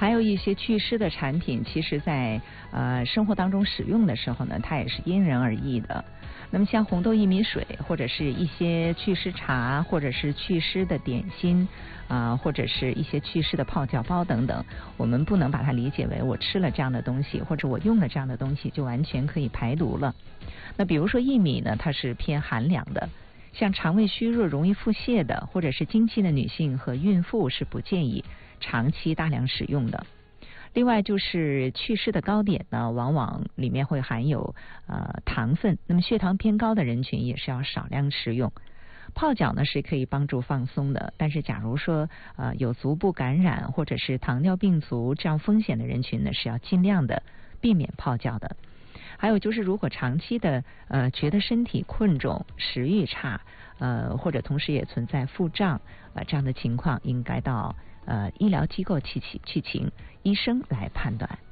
还有一些祛湿的产品，其实在生活当中使用的时候呢，它也是因人而异的。那么像红豆薏米水，或者是一些祛湿茶，或者是祛湿的点心或者是一些祛湿的泡脚包等等，我们不能把它理解为我吃了这样的东西，或者我用了这样的东西就完全可以排毒了。那比如说薏米呢，它是偏寒凉的，像肠胃虚弱、容易腹泻的，或者是经期的女性和孕妇是不建议长期大量使用的。另外就是祛湿的糕点呢，往往里面会含有糖分，那么血糖偏高的人群也是要少量食用。泡脚呢是可以帮助放松的，但是假如说有足部感染或者是糖尿病足这样风险的人群呢，是要尽量的避免泡脚的。还有就是如果长期的觉得身体困重、食欲差或者同时也存在腹胀这样的情况，应该到医疗机构去请医生来判断。